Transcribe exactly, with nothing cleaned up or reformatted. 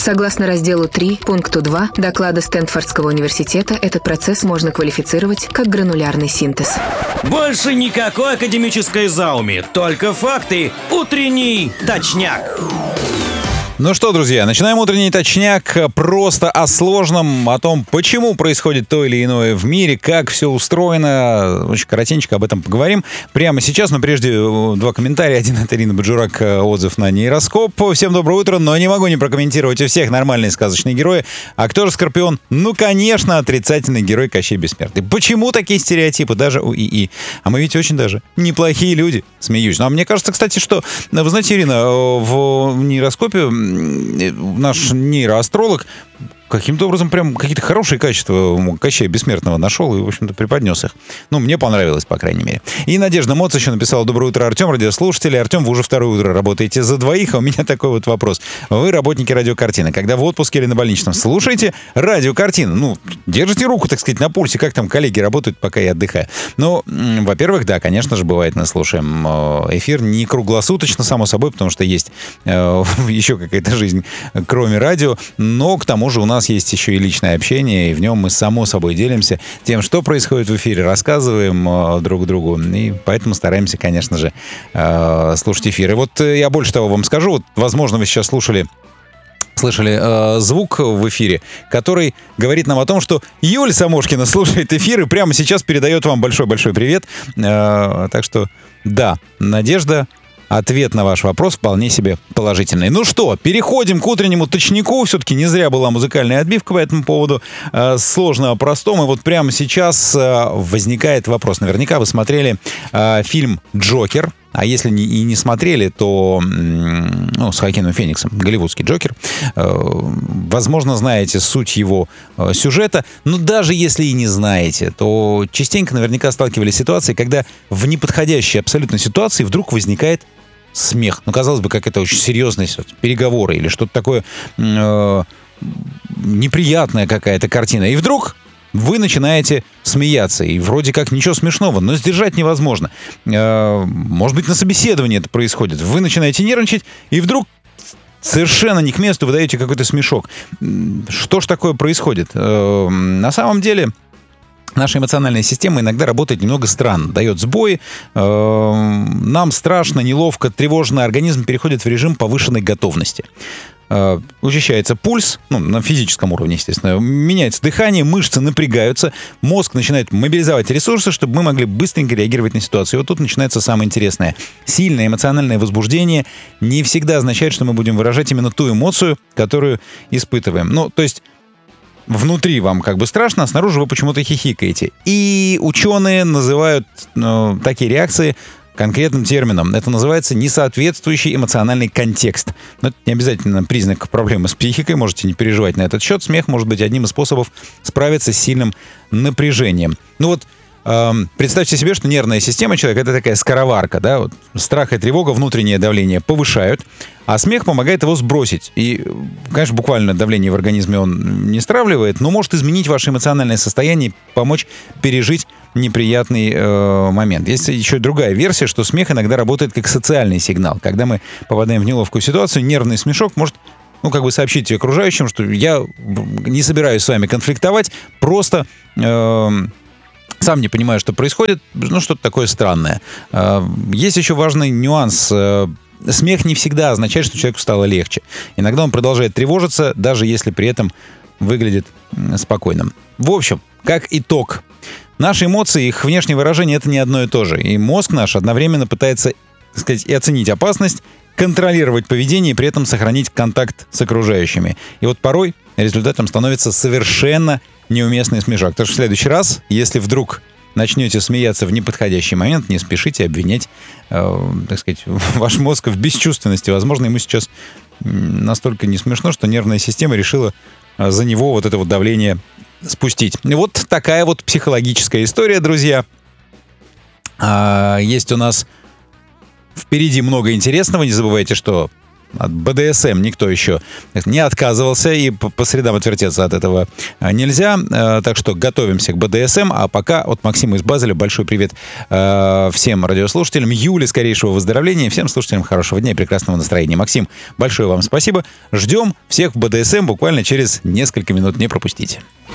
Согласно разделу три, пункту два доклада Стэнфордского университета, этот процесс можно квалифицировать как гранулярный синтез. Больше никакой академической зауми, только факты. Утренний точняк. Ну что, друзья, начинаем утренний точняк просто о сложном, о том, почему происходит то или иное в мире, как все устроено. Очень коротенько об этом поговорим прямо сейчас, но прежде два комментария. Один от Ирины Баджурак, отзыв на нейроскоп. Всем доброе утро, но не могу не прокомментировать. У всех нормальные сказочные герои. А кто же Скорпион? Ну, конечно, отрицательный герой Кощей Бессмертный. Почему такие стереотипы даже у ИИ? А мы ведь очень даже неплохие люди, смеюсь. Ну, а мне кажется, кстати, что, вы знаете, Ирина, в нейроскопе наш нейроастролог каким-то образом прям какие-то хорошие качества Кощея Бессмертного нашел и, в общем-то, преподнес их. Ну, мне понравилось, по крайней мере. И Надежда Моц еще написала: «Доброе утро, Артем, радиослушатели. Артем, вы уже второе утро работаете за двоих, а у меня такой вот вопрос. Вы работники радиокартины. Когда в отпуске или на больничном, слушаете радиокартину? Ну, держите руку, так сказать, на пульсе, как там коллеги работают, пока я отдыхаю». Ну, во-первых, да, конечно же, бывает, мы слушаем эфир не круглосуточно, само собой, потому что есть э, еще какая-то жизнь, кроме радио, но к тому же у нас У нас есть еще и личное общение, и в нем мы, само собой, делимся тем, что происходит в эфире, рассказываем э, друг другу, и поэтому стараемся, конечно же, э, слушать эфир. И вот э, я больше того вам скажу, вот, возможно, вы сейчас слушали Слышали э, звук в эфире, который говорит нам о том, что Юль Самошкина слушает эфир и прямо сейчас передает вам большой-большой привет. Э, так что, да, Надежда, ответ на ваш вопрос вполне себе положительный. Ну что, переходим к утреннему точняку. Все-таки не зря была музыкальная отбивка по этому поводу. Э, сложно о простом. И вот прямо сейчас э, возникает вопрос. Наверняка вы смотрели э, фильм «Джокер». А если не, и не смотрели, то ну, с Хоакином Фениксом, голливудский Джокер. Э, возможно, знаете суть его э, сюжета. Но даже если и не знаете, то частенько наверняка сталкивались с ситуацией, когда в неподходящей абсолютно ситуации вдруг возникает смех. Ну, казалось бы, как это очень серьезные переговоры или что-то такое э, неприятная какая-то картина. И вдруг вы начинаете смеяться, и вроде как ничего смешного, но сдержать невозможно. Э, может быть, на собеседовании это происходит. Вы начинаете нервничать, и вдруг совершенно не к месту вы даете какой-то смешок. Что ж такое происходит? Э, на самом деле, наша эмоциональная система иногда работает немного странно, дает сбои, э, нам страшно, неловко, тревожно, организм переходит в режим повышенной готовности. Э, учащается пульс, ну, на физическом уровне, естественно, меняется дыхание, мышцы напрягаются, мозг начинает мобилизовать ресурсы, чтобы мы могли быстренько реагировать на ситуацию. И вот тут начинается самое интересное. Сильное эмоциональное возбуждение не всегда означает, что мы будем выражать именно ту эмоцию, которую испытываем. Ну, то есть внутри вам как бы страшно, а снаружи вы почему-то хихикаете. И ученые называют ну, такие реакции конкретным термином. Это называется несоответствующий эмоциональный контекст. Но это не обязательно признак проблемы с психикой, можете не переживать на этот счет. Смех может быть одним из способов справиться с сильным напряжением. Ну вот, эм, представьте себе, что нервная система человека — это такая скороварка, да, вот страх и тревога, внутреннее давление повышают, а смех помогает его сбросить. И, конечно, буквально давление в организме он не стравливает, но может изменить ваше эмоциональное состояние, помочь пережить неприятный э, момент. Есть еще другая версия, что смех иногда работает как социальный сигнал. Когда мы попадаем в неловкую ситуацию, нервный смешок может, ну, как бы сообщить окружающим, что я не собираюсь с вами конфликтовать, просто э, сам не понимаю, что происходит, ну, что-то такое странное. Э, есть еще важный нюанс. Э, смех не всегда означает, что человеку стало легче. Иногда он продолжает тревожиться, даже если при этом выглядит спокойным. В общем, как итог, наши эмоции, их внешнее выражение — это не одно и то же. И мозг наш одновременно пытается, так сказать, и оценить опасность, контролировать поведение и при этом сохранить контакт с окружающими. И вот порой результатом становится совершенно неуместный смешок. Так что в следующий раз, если вдруг начнете смеяться в неподходящий момент, не спешите обвинять, э, так сказать, ваш мозг в бесчувственности. Возможно, ему сейчас настолько не смешно, что нервная система решила за него вот это вот давление спустить. Вот такая вот психологическая история, друзья. А, есть у нас впереди много интересного. Не забывайте, что от бэ дэ эс эм никто еще не отказывался, и по, по средам отвертеться от этого нельзя. Э, так что готовимся к бэ дэ эс эм. А пока от Максима из Базеля большой привет э, всем радиослушателям. Юле скорейшего выздоровления. Всем слушателям хорошего дня и прекрасного настроения. Максим, большое вам спасибо. Ждем всех в бэ дэ эс эм буквально через несколько минут. Не пропустите.